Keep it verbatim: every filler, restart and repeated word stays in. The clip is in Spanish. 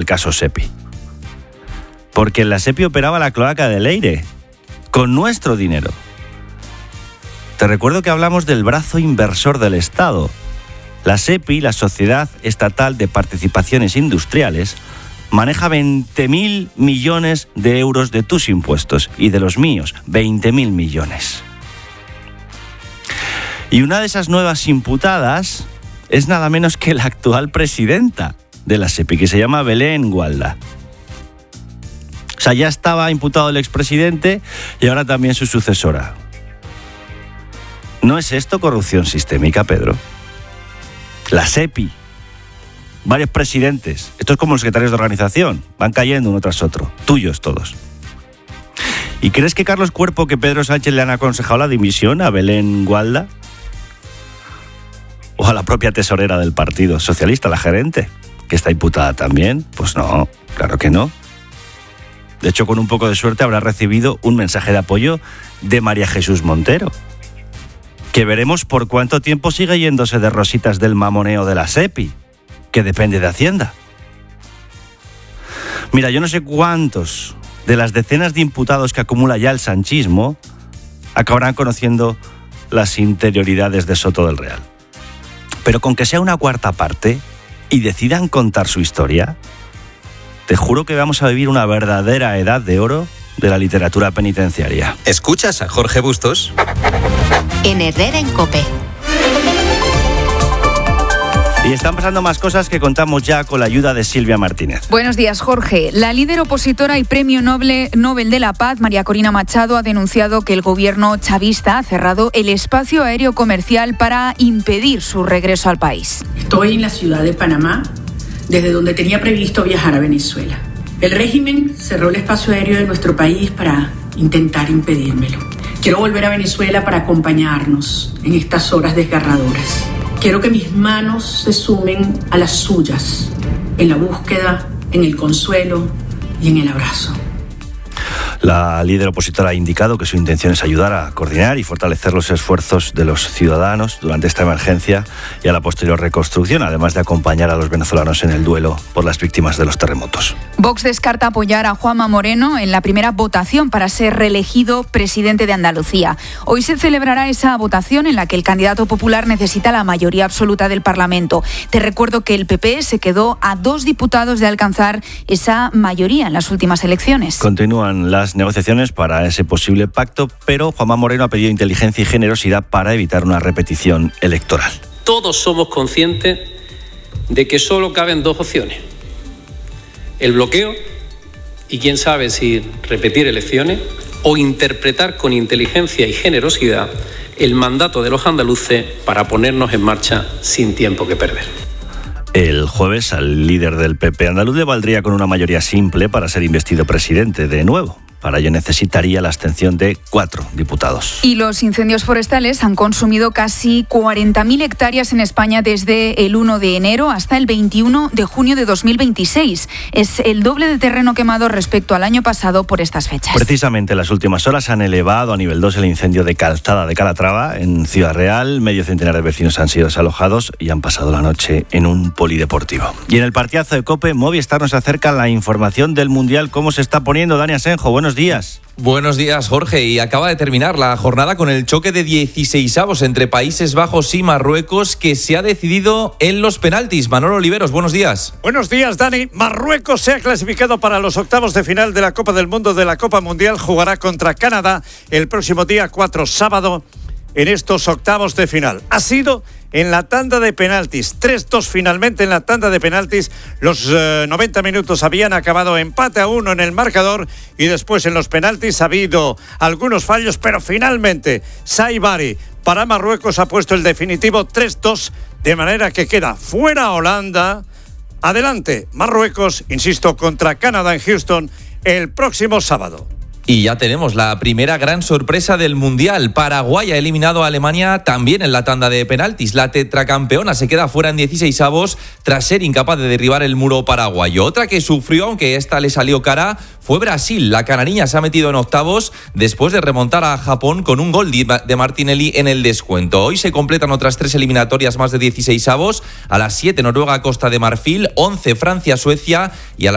caso SEPI. Porque en la SEPI operaba la cloaca de Leire, con nuestro dinero. Te recuerdo que hablamos del brazo inversor del Estado. La SEPI, la Sociedad Estatal de Participaciones Industriales, maneja veinte mil millones de euros de tus impuestos y de los míos, veinte mil millones. Y una de esas nuevas imputadas es nada menos que la actual presidenta de la SEPI, que se llama Belén Gualda. O sea, ya estaba imputado el expresidente y ahora también su sucesora. ¿No es esto corrupción sistémica, Pedro? La SEPI, varios presidentes, esto es como los secretarios de organización, van cayendo uno tras otro, tuyos todos. ¿Y crees que Carlos Cuerpo, que Pedro Sánchez le han aconsejado la dimisión a Belén Gualda? ¿O a la propia tesorera del Partido Socialista, la gerente, que está imputada también? Pues no, claro que no. De hecho, con un poco de suerte habrá recibido un mensaje de apoyo de María Jesús Montero, que veremos por cuánto tiempo sigue yéndose de rositas del mamoneo de la SEPI, que depende de Hacienda. Mira, yo no sé cuántos de las decenas de imputados que acumula ya el sanchismo acabarán conociendo las interioridades de Soto del Real. Pero con que sea una cuarta parte y decidan contar su historia, te juro que vamos a vivir una verdadera edad de oro de la literatura penitenciaria. ¿Escuchas a Jorge Bustos? En Herrera en COPE. Y están pasando más cosas que contamos ya con la ayuda de Silvia Martínez. Buenos días, Jorge. La líder opositora y premio Nobel, Nobel de la Paz, María Corina Machado, ha denunciado que el gobierno chavista ha cerrado el espacio aéreo comercial para impedir su regreso al país. Estoy en la ciudad de Panamá, desde donde tenía previsto viajar a Venezuela. El régimen cerró el espacio aéreo de nuestro país para intentar impedírmelo. Quiero volver a Venezuela para acompañarnos en estas horas desgarradoras. Quiero que mis manos se sumen a las suyas en la búsqueda, en el consuelo y en el abrazo. La líder opositora ha indicado que su intención es ayudar a coordinar y fortalecer los esfuerzos de los ciudadanos durante esta emergencia y a la posterior reconstrucción, además de acompañar a los venezolanos en el duelo por las víctimas de los terremotos. Vox descarta apoyar a Juanma Moreno en la primera votación para ser reelegido presidente de Andalucía. Hoy se celebrará esa votación en la que el candidato popular necesita la mayoría absoluta del Parlamento. Te recuerdo que el P P se quedó a dos diputados de alcanzar esa mayoría en las últimas elecciones. Continúan las negociaciones para ese posible pacto, pero Juanma Moreno ha pedido inteligencia y generosidad para evitar una repetición electoral. Todos somos conscientes de que solo caben dos opciones: el bloqueo y quién sabe si repetir elecciones, o interpretar con inteligencia y generosidad el mandato de los andaluces para ponernos en marcha sin tiempo que perder. El jueves al líder del P P andaluz le valdría con una mayoría simple para ser investido presidente de nuevo. Para ello necesitaría la abstención de cuatro diputados. Y los incendios forestales han consumido casi cuarenta mil hectáreas en España desde el uno de enero hasta el veintiuno de junio de dos mil veintiséis. Es el doble de terreno quemado respecto al año pasado por estas fechas. Precisamente en las últimas horas han elevado a nivel dos el incendio de Calzada de Calatrava en Ciudad Real. Medio centenar de vecinos han sido desalojados y han pasado la noche en un polideportivo. Y en el partidazo de COPE, Movistar nos acerca la información del Mundial. ¿Cómo se está poniendo? Dani Asenjo, buenos días. Buenos días, Jorge. Y acaba de terminar la jornada con el choque de dieciseisavos entre Países Bajos y Marruecos, que se ha decidido en los penaltis. Manolo Oliveros, buenos días. Buenos días, Dani. Marruecos se ha clasificado para los octavos de final de la Copa del Mundo de la Copa Mundial. Jugará contra Canadá el próximo día cuatro, sábado, en estos octavos de final. Ha sido en la tanda de penaltis, tres dos finalmente en la tanda de penaltis. Los eh, noventa minutos habían acabado empate a uno en el marcador y después en los penaltis ha habido algunos fallos, pero finalmente Saibari para Marruecos ha puesto el definitivo tres dos, de manera que queda fuera Holanda. Adelante Marruecos, insisto, contra Canadá en Houston el próximo sábado. Y ya tenemos la primera gran sorpresa del Mundial. Paraguay ha eliminado a Alemania también en la tanda de penaltis. La tetracampeona se queda fuera en dieciseisavos tras ser incapaz de derribar el muro paraguayo. Otra que sufrió, aunque esta le salió cara, fue Brasil. La canariña se ha metido en octavos después de remontar a Japón con un gol de Martinelli en el descuento. Hoy se completan otras tres eliminatorias más de dieciseisavos. A las siete Noruega, Costa de Marfil, once Francia, Suecia y a las